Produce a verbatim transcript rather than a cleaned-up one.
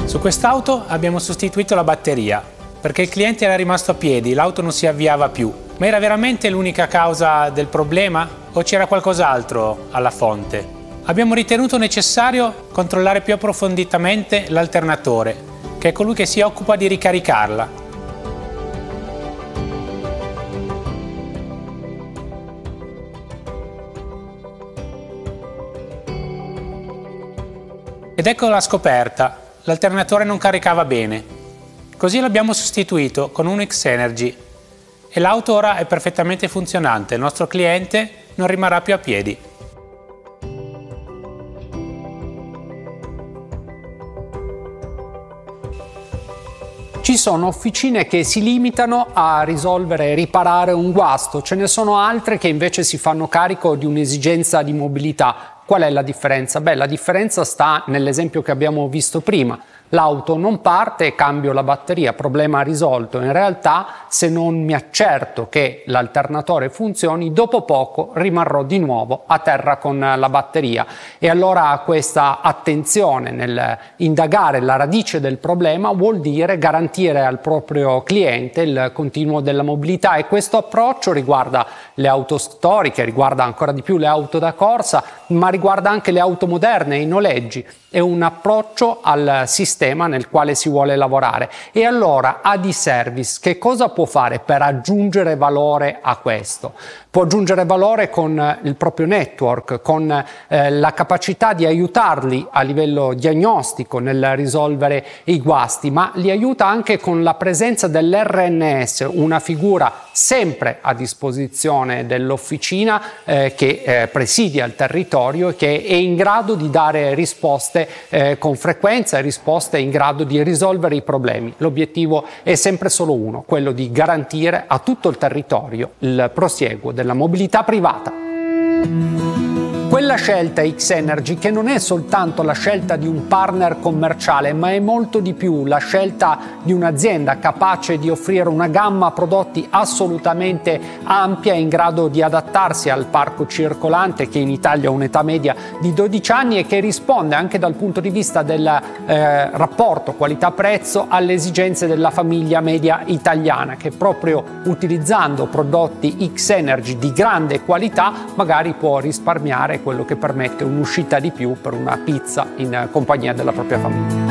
Su quest'auto abbiamo sostituito la batteria, perché il cliente era rimasto a piedi, l'auto non si avviava più. Ma era veramente l'unica causa del problema o c'era qualcos'altro alla fonte? Abbiamo ritenuto necessario controllare più approfonditamente l'alternatore, che è colui che si occupa di ricaricarla. Ed ecco la scoperta, l'alternatore non caricava bene. Così l'abbiamo sostituito con un X-Energy e l'auto ora è perfettamente funzionante, il nostro cliente non rimarrà più a piedi. Ci sono officine che si limitano a risolvere e riparare un guasto, ce ne sono altre che invece si fanno carico di un'esigenza di mobilità. Qual è la differenza? Beh, la differenza sta nell'esempio che abbiamo visto prima. L'auto non parte e cambio la batteria, problema risolto. In realtà, se non mi accerto che l'alternatore funzioni, dopo poco rimarrò di nuovo a terra con la batteria. E allora questa attenzione nel indagare la radice del problema vuol dire garantire al proprio cliente il continuo della mobilità, e questo approccio riguarda le auto storiche, riguarda ancora di più le auto da corsa, ma riguarda anche le auto moderne e i noleggi. È un approccio al sistema nel quale si vuole lavorare. E allora Adiservice che cosa può fare per aggiungere valore a questo? Può aggiungere valore con il proprio network, con eh, la capacità di aiutarli a livello diagnostico nel risolvere i guasti, ma li aiuta anche con la presenza dell'R N S, una figura sempre a disposizione dell'officina eh, che eh, presidia il territorio e che è in grado di dare risposte Eh, con frequenza e risposte in grado di risolvere i problemi. L'obiettivo è sempre solo uno, quello di garantire a tutto il territorio il prosieguo della mobilità privata. Quella scelta X-Energy che non è soltanto la scelta di un partner commerciale, ma è molto di più la scelta di un'azienda capace di offrire una gamma prodotti assolutamente ampia, in grado di adattarsi al parco circolante, che in Italia ha un'età media di dodici anni e che risponde anche dal punto di vista del eh, rapporto qualità-prezzo alle esigenze della famiglia media italiana, che proprio utilizzando prodotti X-Energy di grande qualità magari può risparmiare quello che permette un'uscita di più per una pizza in compagnia della propria famiglia.